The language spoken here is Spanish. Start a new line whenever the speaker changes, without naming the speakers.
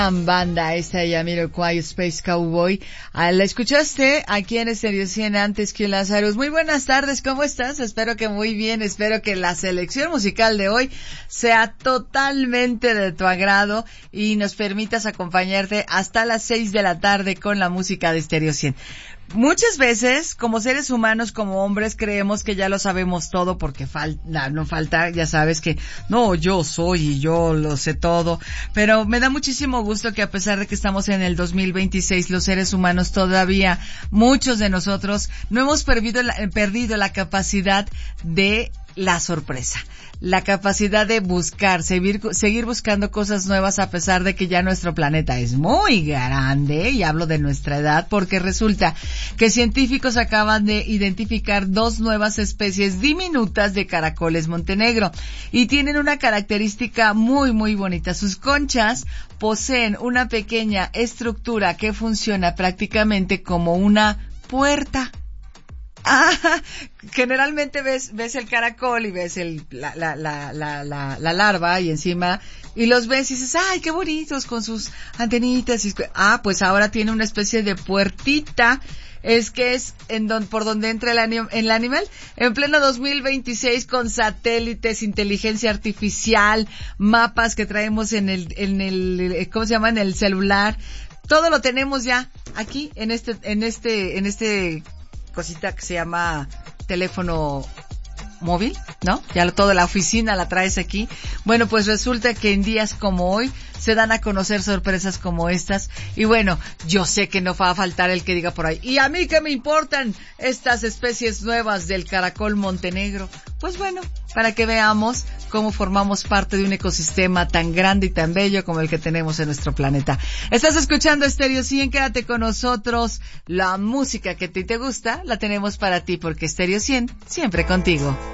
Banda, esta Jamiroquai, Space Cowboy. La escuchaste aquí en Stereo 100 antes que Lazarus. Muy buenas tardes, ¿cómo estás? Espero que muy bien, espero que la selección musical de hoy sea totalmente de tu agrado y nos permitas acompañarte hasta las 6 de la tarde con la música de Stereo 100. Muchas veces, como seres humanos, como hombres, creemos que ya lo sabemos todo porque no falta, ya sabes que, no, yo soy y yo lo sé todo. Pero me da muchísimo gusto que a pesar de que estamos en el 2026, los seres humanos todavía, muchos de nosotros, no hemos perdido la capacidad de la sorpresa, la capacidad de buscar, seguir buscando cosas nuevas a pesar de que ya nuestro planeta es muy grande, y hablo de nuestra edad, porque resulta que científicos acaban de identificar 2 nuevas especies diminutas de caracoles montenegro y tienen una característica muy muy bonita. Sus conchas poseen una pequeña estructura que funciona prácticamente como una puerta. Generalmente ves el caracol y ves la larva y encima, y los ves y dices, ay, qué bonitos con sus antenitas. Pues ahora tiene una especie de puertita. Es por donde entra el animal en pleno 2026, con satélites, inteligencia artificial, mapas que traemos en el ¿cómo se llama? En el celular. Todo lo tenemos ya aquí en este cosita que se llama teléfono móvil, ¿no? Ya toda la oficina la traes aquí. Bueno, pues resulta que en días como hoy se dan a conocer sorpresas como estas. Y bueno, yo sé que no va a faltar el que diga por ahí, ¿y a mí qué me importan estas especies nuevas del caracol montenegro? Pues bueno, para que veamos cómo formamos parte de un ecosistema tan grande y tan bello como el que tenemos en nuestro planeta. Estás escuchando Stereo 100, quédate con nosotros. La música que a ti te gusta la tenemos para ti, porque Stereo 100 siempre contigo.